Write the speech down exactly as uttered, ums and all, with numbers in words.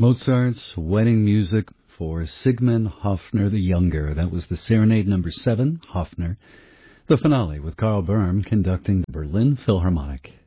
Mozart's wedding music for Sigmund Hoffner the Younger. That was the Serenade number seven, Hoffner. The finale with Karl Böhm conducting the Berlin Philharmonic.